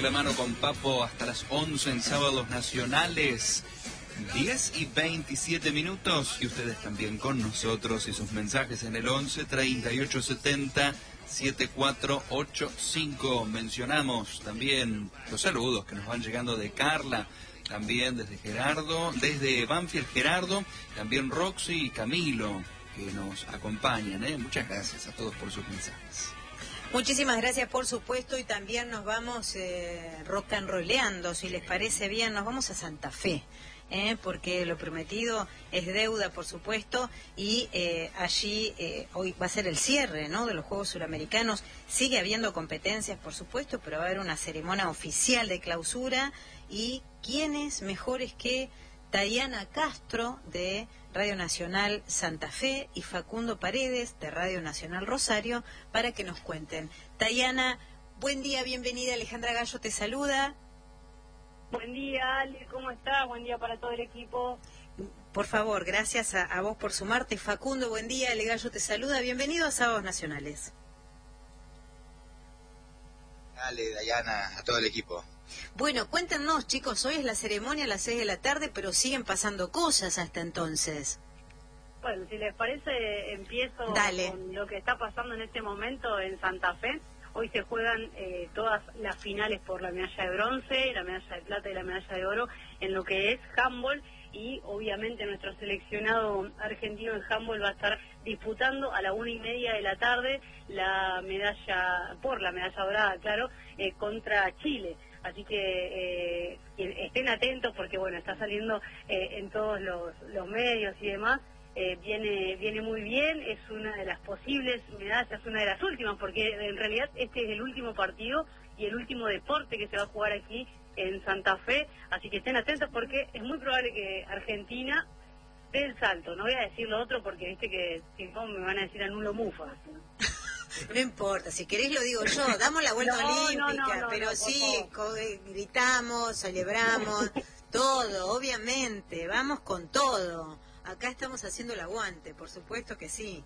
la mano con Papo hasta las 11 en Sábados Nacionales. 10:27. Y ustedes también con nosotros y sus mensajes en el 11 38 70 7485. Mencionamos también los saludos que nos van llegando de Carla, también desde Gerardo, desde Banfield Gerardo, también Roxy y Camilo que nos acompañan. Muchas gracias a todos por sus mensajes. Muchísimas gracias, por supuesto, y también nos vamos rock and rolleando, si les parece bien, nos vamos a Santa Fe. Porque lo prometido es deuda, por supuesto, y allí hoy va a ser el cierre, ¿no?, de los Juegos Suramericanos. Sigue habiendo competencias, por supuesto, pero va a haber una ceremonia oficial de clausura, y ¿quiénes mejores que Tayana Castro de Radio Nacional Santa Fe y Facundo Paredes de Radio Nacional Rosario para que nos cuenten? Tayana, buen día, bienvenida. Alejandra Gallo te saluda. Buen día, Ale, ¿cómo estás? Buen día para todo el equipo. Por favor, gracias a vos por sumarte. Facundo, buen día, Ale Gallo te saluda. Bienvenido a Sábados Nacionales. Dale, Dayana, a todo el equipo. Bueno, cuéntenos, chicos, hoy es la ceremonia a las 6 de la tarde, pero siguen pasando cosas hasta entonces. Bueno, si les parece, empiezo Dale. Con lo que está pasando en este momento en Santa Fe. Hoy se juegan todas las finales por la medalla de bronce, la medalla de plata y la medalla de oro en lo que es handball, y obviamente nuestro seleccionado argentino en handball va a estar disputando a la 1:30 de la tarde la medalla dorada, claro, contra Chile. Así que estén atentos porque, bueno, está saliendo en todos los medios y demás. Viene muy bien, es una de las posibles medallas, una de las últimas, porque en realidad este es el último partido y el último deporte que se va a jugar aquí en Santa Fe, así que estén atentos porque es muy probable que Argentina dé el salto. No voy a decir lo otro porque viste que si no me van a decir anulo mufa. No importa, si querés lo digo yo, damos la vuelta olímpica, pero sí, gritamos, celebramos, todo, obviamente, vamos con todo. Acá estamos haciendo el aguante, por supuesto que sí.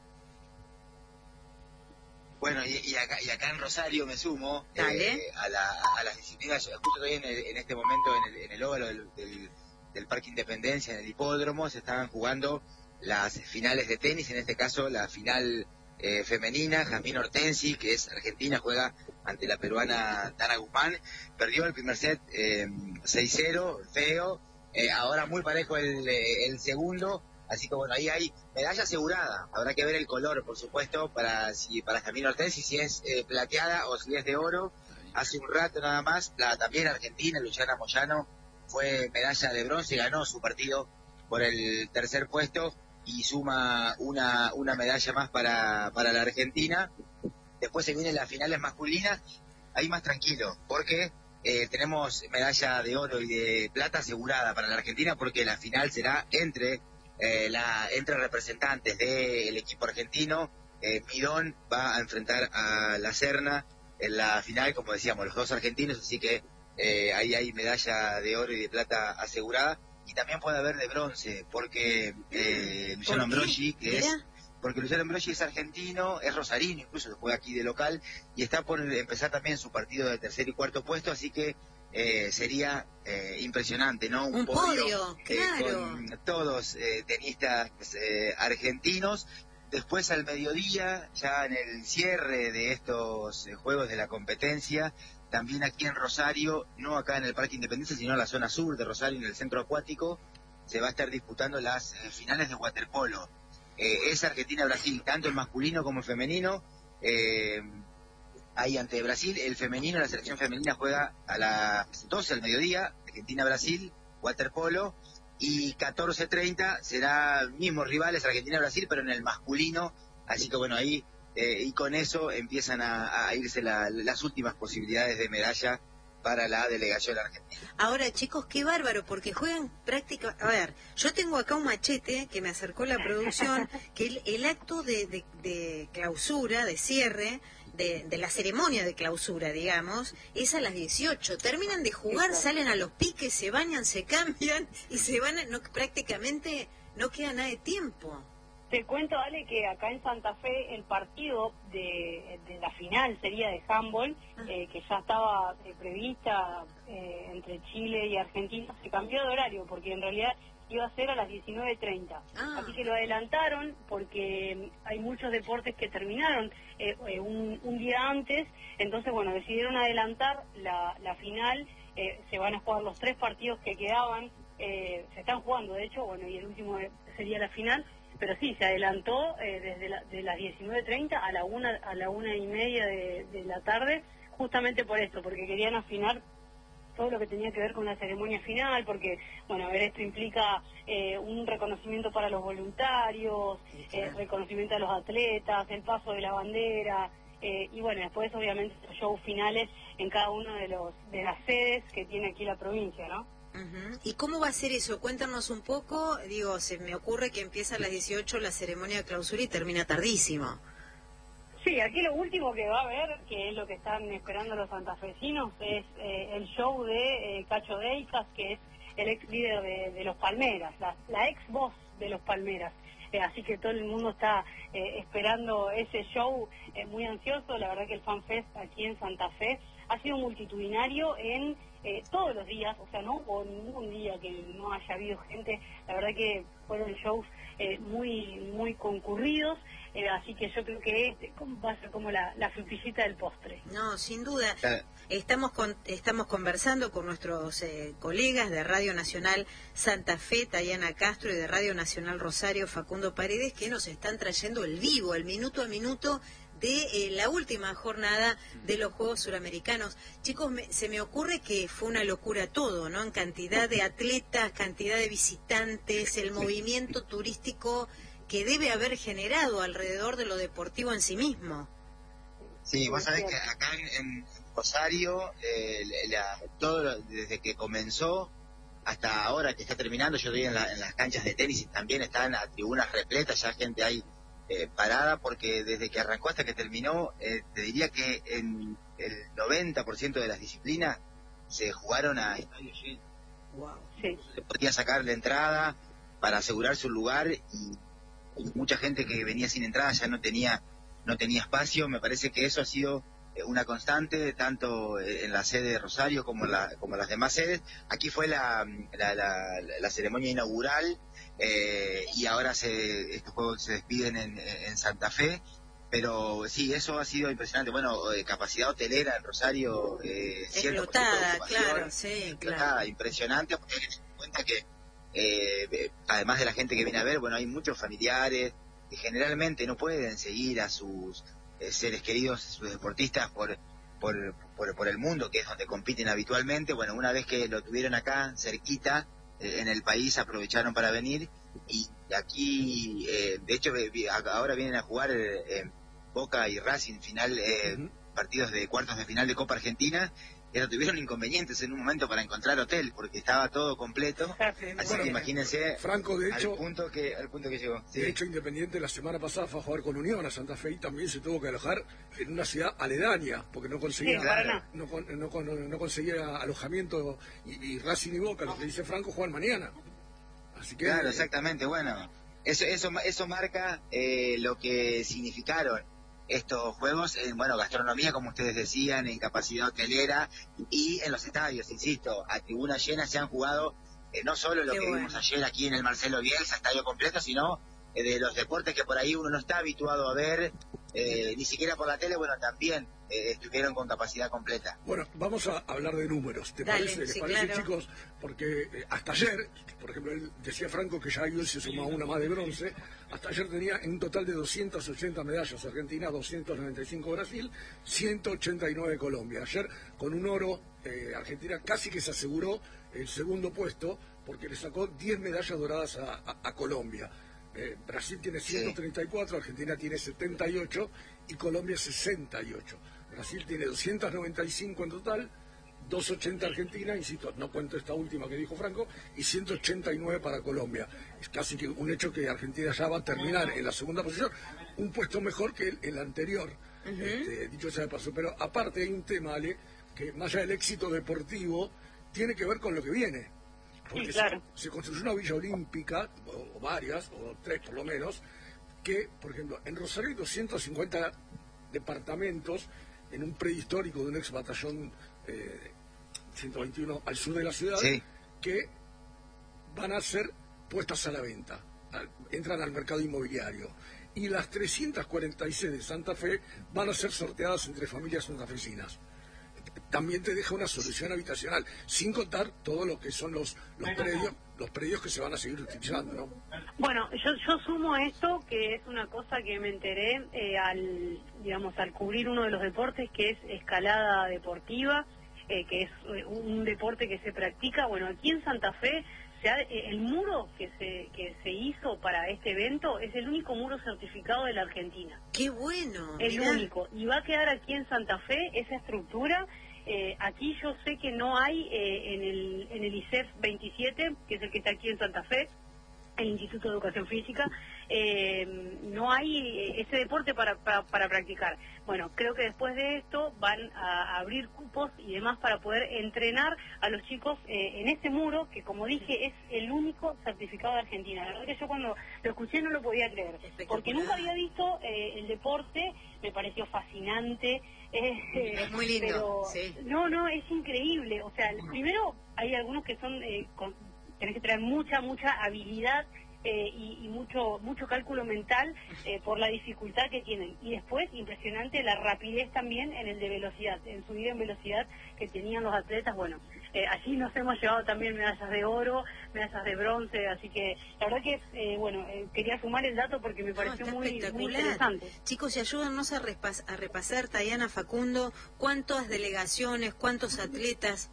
Bueno, y acá en Rosario me sumo a las disciplinas. Justo estoy en este momento en el óvalo del Parque Independencia, en el hipódromo. Se estaban jugando las finales de tenis, en este caso la final femenina. Jasmine Hortensi, que es argentina, juega ante la peruana Dana Guzmán. Perdió el primer set 6-0, feo. Ahora muy parejo el segundo, así que bueno, ahí hay medalla asegurada. Habrá que ver el color, por supuesto, para Jasmine Hortensi, si es plateada o si es de oro. Hace un rato nada más, también argentina, Luciana Moyano, fue medalla de bronce, ganó su partido por el tercer puesto y suma una medalla más para la Argentina. Después se vienen las finales masculinas, ahí más tranquilo, porque tenemos medalla de oro y de plata asegurada para la Argentina, porque la final será entre representantes del equipo argentino. Midón va a enfrentar a la Serna en la final, como decíamos, los dos argentinos, así que ahí hay medalla de oro y de plata asegurada, y también puede haber de bronce, porque Luciano Ambrogi, porque Luciano Ambrogi es argentino, es rosarino, incluso se juega aquí de local, y está por empezar también su partido de tercer y cuarto puesto, así que sería impresionante, ¿no? Un podio, claro. Con todos tenistas argentinos. Después al mediodía, ya en el cierre de estos juegos de la competencia, también aquí en Rosario, no acá en el Parque Independencia, sino en la zona sur de Rosario, en el centro acuático, se va a estar disputando las finales de waterpolo. Es Argentina-Brasil, tanto el masculino como el femenino. Ahí ante Brasil, el femenino, la selección femenina juega a las 12 del mediodía, Argentina-Brasil, waterpolo, y 14:30 será mismos rivales, Argentina-Brasil, pero en el masculino, así que bueno, ahí, y con eso empiezan a irse las últimas posibilidades de medalla para la delegación argentina. Ahora, chicos, qué bárbaro, porque juegan práctica. A ver, yo tengo acá un machete que me acercó la producción, que el acto de clausura, de cierre, de la ceremonia de clausura, digamos, es a las 18. Terminan de jugar, salen a los piques, se bañan, se cambian y se van, prácticamente no queda nada de tiempo. Te cuento, Ale, que acá en Santa Fe el partido de la final sería de handball, que ya estaba prevista entre Chile y Argentina, se cambió de horario porque en realidad iba a ser a las 19:30. Así que lo adelantaron porque hay muchos deportes que terminaron un día antes, entonces bueno, decidieron adelantar la final, se van a jugar los 3 partidos que quedaban, se están jugando de hecho, bueno, y el último sería la final. Pero sí, se adelantó desde de las 19:30 a la 1:30 de la tarde, justamente por esto, porque querían afinar todo lo que tenía que ver con la ceremonia final, porque, bueno, a ver, esto implica un reconocimiento para los voluntarios, reconocimiento a los atletas, el paso de la bandera, y bueno, después obviamente los shows finales en cada uno de las sedes que tiene aquí la provincia, ¿no? ¿Y cómo va a ser eso? Cuéntanos un poco. Digo, se me ocurre que empieza a las 18 la ceremonia de clausura y termina tardísimo. Sí, aquí lo último que va a haber, que es lo que están esperando los santafesinos, es el show de Cacho Deicas, que es el ex líder de los Palmeras, la ex voz de los Palmeras. Así que todo el mundo está esperando ese show muy ansioso. La verdad que el FanFest aquí en Santa Fe ha sido multitudinario en todos los días, o sea, no hubo ningún día que no haya habido gente. La verdad que fueron shows muy concurridos, así que yo creo que va a ser como la frutillita del postre. No, sin duda. Estamos conversando con nuestros colegas de Radio Nacional Santa Fe, Tayana Castro, y de Radio Nacional Rosario, Facundo Paredes, que nos están trayendo el vivo, el minuto a minuto de la última jornada de los Juegos Suramericanos. Chicos, se me ocurre que fue una locura todo, ¿no? En cantidad de atletas, cantidad de visitantes, el movimiento turístico que debe haber generado alrededor de lo deportivo en sí mismo. Sí, vos sabés que acá en Rosario, todo desde que comenzó hasta ahora que está terminando, yo estoy en las canchas de tenis y también están a tribunas repletas, ya gente ahí parada, porque desde que arrancó hasta que terminó, te diría que en el 90% de las disciplinas se jugaron a estadio lleno. Wow. Sí. Se podía sacar la entrada para asegurarse un lugar y mucha gente que venía sin entrada ya no tenía espacio. Me parece que eso ha sido una constante tanto en la sede de Rosario como en las demás sedes. Aquí fue la ceremonia inaugural, y ahora estos juegos se despiden en Santa Fe, pero sí, eso ha sido impresionante. Bueno, capacidad hotelera en Rosario, explotada, claro, sí, explotada, claro. impresionante, porque hay que tener en cuenta que además de la gente que viene a ver, bueno, hay muchos familiares que generalmente no pueden seguir a sus seres queridos, sus deportistas por el mundo, que es donde compiten habitualmente. Bueno, una vez que lo tuvieron acá cerquita en el país, aprovecharon para venir, y aquí de hecho ahora vienen a jugar Boca y Racing final, partidos de cuartos de final de Copa Argentina, pero tuvieron inconvenientes en un momento para encontrar hotel porque estaba todo completo. Así que imagínense, Franco, de hecho, al punto que llegó. Sí. De hecho, Independiente la semana pasada fue a jugar con Unión a Santa Fe y también se tuvo que alojar en una ciudad aledaña porque no conseguía, sí, claro. no conseguía alojamiento, y Racing y Boca, lo que dice Franco, juegan mañana. Así que, claro, exactamente. Bueno, eso marca lo que significaron estos juegos en, bueno, gastronomía, como ustedes decían, en capacidad hotelera y en los estadios, insisto, a tribuna llena se han jugado no solo lo que vimos ayer aquí en el Marcelo Bielsa, estadio completo, sino de los deportes que por ahí uno no está habituado a ver, ni siquiera por la tele. Bueno, también estuvieron con capacidad completa. Bueno, vamos a hablar de números, ¿te Dale, parece? ¿Les sí, parece, claro. chicos? Porque hasta ayer, por ejemplo, él decía Franco que ya él se sumó una más de bronce. Hasta ayer tenía en un total de 280 medallas Argentina, 295 Brasil, 189 Colombia. Ayer, con un oro, Argentina casi que se aseguró el segundo puesto porque le sacó 10 medallas doradas a Colombia. Brasil tiene 134, Argentina tiene 78 y Colombia 68. Brasil tiene 295 en total, 280 Argentina, insisto, no cuento esta última que dijo Franco, y 189 para Colombia. Es casi que un hecho que Argentina ya va a terminar en la segunda posición, un puesto mejor que el anterior, dicho sea de paso. Pero aparte hay un tema, Ale, que más allá del éxito deportivo, tiene que ver con lo que viene. Porque sí, claro. se construyó una villa olímpica, o varias, o 3 por lo menos, que, por ejemplo, en Rosario hay 250 departamentos en un prehistórico de un ex batallón 121 al sur de la ciudad, sí, que van a ser puestas a la venta, entran al mercado inmobiliario. Y las 346 de Santa Fe van a ser sorteadas entre familias santafesinas. También te deja una solución habitacional, sin contar todo lo que son los predios que se van a seguir utilizando, ¿no? Bueno, yo sumo a esto, que es una cosa que me enteré al cubrir uno de los deportes, que es escalada deportiva, que es un deporte que se practica. Bueno, aquí en Santa Fe, el muro que se hizo para este evento es el único muro certificado de la Argentina. ¡Qué bueno! El único. Y va a quedar aquí en Santa Fe esa estructura. Aquí yo sé que no hay en el ICEF 27, que es el que está aquí en Santa Fe, el Instituto de Educación Física, no hay ese deporte para practicar. Bueno, creo que después de esto van a abrir cupos y demás para poder entrenar a los chicos en ese muro, que como dije es el único certificado de Argentina. La verdad que yo cuando lo escuché no lo podía creer, porque nunca había visto el deporte, me pareció fascinante. Es muy lindo, pero, sí. No, es increíble. O sea, primero hay algunos que son, tenés que tener mucha habilidad y mucho cálculo mental por la dificultad que tienen. Y después, impresionante la rapidez también en el de velocidad, en subir en velocidad que tenían los atletas. Bueno, allí nos hemos llevado también medallas de oro, medallas de bronce, así que la verdad que, quería sumar el dato porque me pareció muy interesante. Chicos, y ayúdanos a repasar, Tayana, Facundo, cuántas cuántos atletas...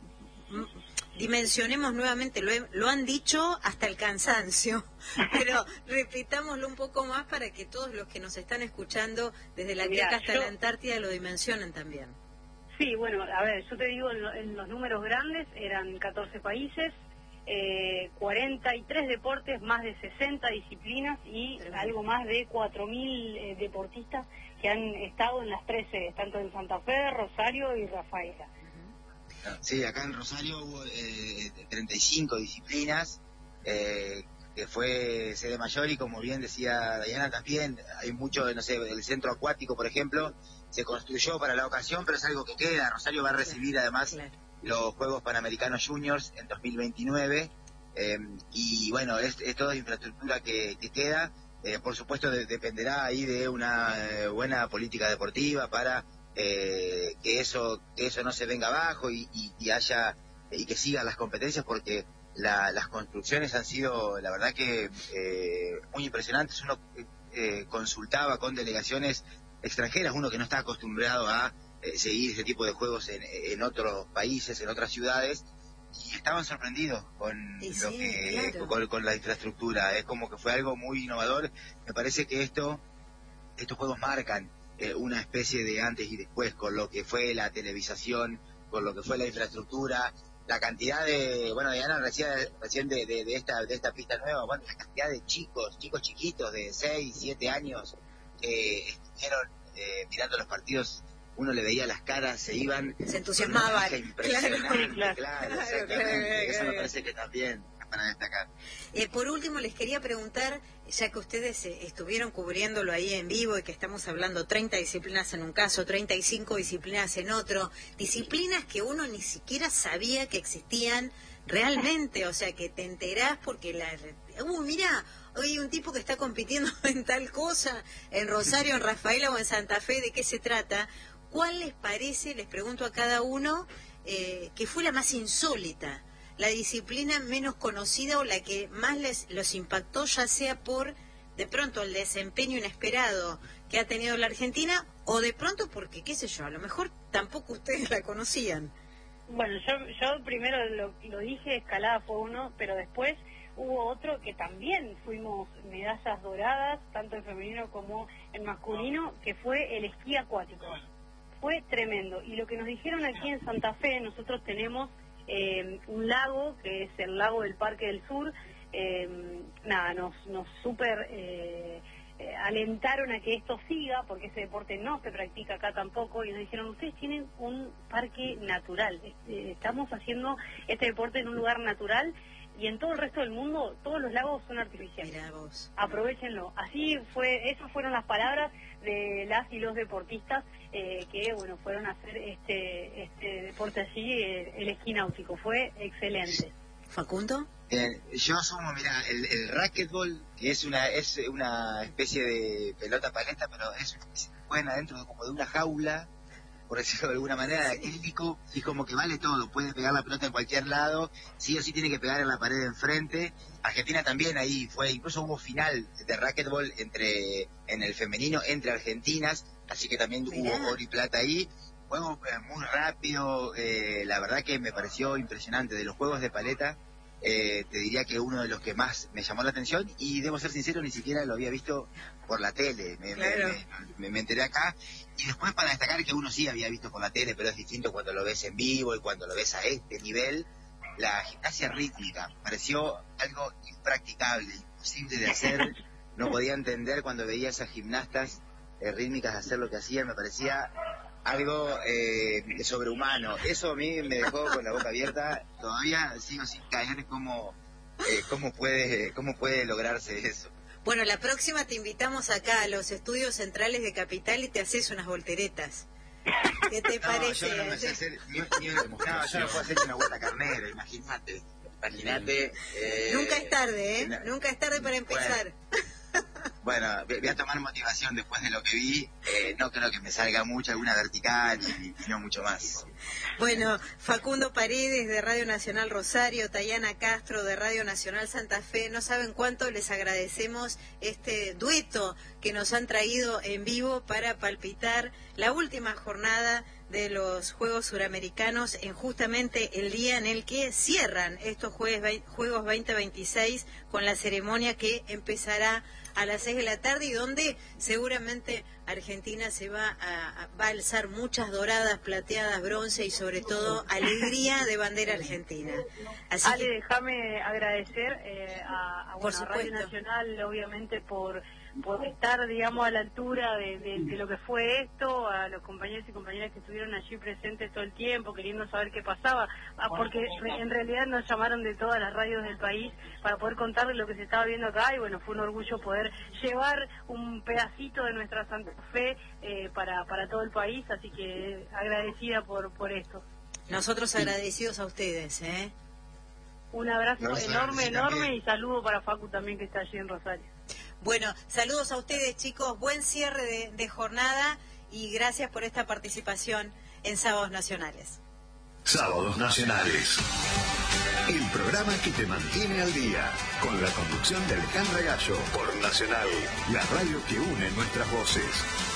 Dimensionemos nuevamente, lo han dicho hasta el cansancio, pero repitámoslo un poco más para que todos los que nos están escuchando desde la Quiaca hasta la Antártida lo dimensionen también. Sí, bueno, a ver, yo te digo, en los números grandes eran 14 países, 43 deportes, más de 60 disciplinas y algo más de 4.000 deportistas que han estado en las 3 sedes, tanto en Santa Fe, Rosario y Rafaela. Sí, acá en Rosario hubo 35 disciplinas, que fue sede mayor, y como bien decía Diana también, hay mucho, no sé, el centro acuático, por ejemplo, se construyó para la ocasión, pero es algo que queda. Rosario va a recibir además los Juegos Panamericanos Juniors en 2029, y bueno, es toda infraestructura que queda. Por supuesto dependerá ahí de una buena política deportiva para que eso no se venga abajo y haya y que sigan las competencias, porque las construcciones han sido, la verdad que muy impresionantes. Uno consultaba con delegaciones extranjeras, uno que no está acostumbrado a seguir ese tipo de juegos en otros países, en otras ciudades, y estaban sorprendidos con con la infraestructura. Es como que fue algo muy innovador. Me parece que estos juegos marcan una especie de antes y después, con lo que fue la televisación, con lo que fue la infraestructura, la cantidad de, bueno, Diana recién de esta pista nueva, bueno, la cantidad de chicos chiquitos de 6, 7 años estuvieron mirando los partidos. Uno le veía las caras, se entusiasmaban. Claro, exactamente. Eso me parece que también es para destacar. Por último, les quería preguntar, ya que ustedes estuvieron cubriéndolo ahí en vivo y que estamos hablando 30 disciplinas en un caso, 35 disciplinas en otro, disciplinas que uno ni siquiera sabía que existían realmente, o sea, que te enterás porque mira, hay un tipo que está compitiendo en tal cosa, en Rosario, en Rafaela o en Santa Fe, ¿de qué se trata? ¿Cuál les parece, les pregunto a cada uno, que fue la más insólita, la disciplina menos conocida o la que más los impactó, ya sea por, de pronto, el desempeño inesperado que ha tenido la Argentina, o de pronto porque, qué sé yo, a lo mejor tampoco ustedes la conocían? Bueno, yo primero lo dije, escalada fue uno, pero después hubo otro que también fuimos medallas doradas, tanto en femenino como en masculino, que fue el esquí acuático. Fue tremendo. Y lo que nos dijeron aquí en Santa Fe, nosotros tenemos un lago, que es el lago del Parque del Sur, nos súper alentaron a que esto siga, porque ese deporte no se practica acá tampoco, y nos dijeron, ustedes tienen un parque natural, estamos haciendo este deporte en un lugar natural, y en todo el resto del mundo todos los lagos son artificiales. Mirá vos. Aprovechenlo. Así fue, esas fueron las palabras de las y los deportistas que bueno, fueron a hacer este deporte allí, el esquí náutico. Fue excelente. ¿Facundo? Yo asumo, mira, el racquetball, que es una especie de pelota paleta, pero juegan adentro como de una jaula, por decirlo de alguna manera, de acrílico, y como que vale todo, puede pegar la pelota en cualquier lado, sí o sí tiene que pegar en la pared de enfrente. Argentina también ahí fue, incluso hubo final de racquetball en el femenino entre argentinas, así que también hubo oro y plata ahí. Juego muy rápido, la verdad que me pareció impresionante. De los juegos de paleta, te diría que uno de los que más me llamó la atención, y debo ser sincero, ni siquiera lo había visto por la tele, me enteré acá. Y después, para destacar, que uno sí había visto por la tele, pero es distinto cuando lo ves en vivo y cuando lo ves a este nivel, la gimnasia rítmica pareció algo impracticable, imposible de hacer. No podía entender cuando veía a esas gimnastas rítmicas hacer lo que hacían, me parecía algo sobrehumano. Eso a mí me dejó con la boca abierta. Todavía sigo sin caer cómo puede lograrse eso. Bueno, la próxima te invitamos acá a los estudios centrales de Capital y te haces unas volteretas. ¿Qué te parece? Yo no sé hacer yo no puedo hacer una vuelta carnera, imagínate. Nunca es tarde, ¿eh? Nunca es tarde para empezar. Bueno, voy a tomar motivación después de lo que vi. No creo que me salga mucho, alguna vertical y no mucho más. Bueno, Facundo Paredes de Radio Nacional Rosario, Tayana Castro de Radio Nacional Santa Fe, no saben cuánto les agradecemos este dueto que nos han traído en vivo para palpitar la última jornada de los Juegos Suramericanos en justamente el día en el que cierran estos Juegos 2026 con la ceremonia que empezará a las 6 de la tarde y donde seguramente Argentina se va a alzar muchas doradas, plateadas, bronce y sobre todo alegría de bandera argentina. Así Ale, déjame agradecer a Radio Nacional, obviamente, por estar, digamos, a la altura de lo que fue esto, a los compañeros y compañeras que estuvieron allí presentes todo el tiempo, queriendo saber qué pasaba, porque en realidad nos llamaron de todas las radios del país para poder contarles lo que se estaba viendo acá, y bueno, fue un orgullo poder llevar un pedacito de nuestra Santa Fe para todo el país, así que agradecida por esto. Nosotros agradecidos a ustedes, ¿eh? Un abrazo enorme y saludo para Facu también, que está allí en Rosario. Bueno, saludos a ustedes, chicos, buen cierre de jornada y gracias por esta participación en Sábados Nacionales. Sábados Nacionales, el programa que te mantiene al día, con la conducción de Alejandra Gallo, por Nacional, la radio que une nuestras voces.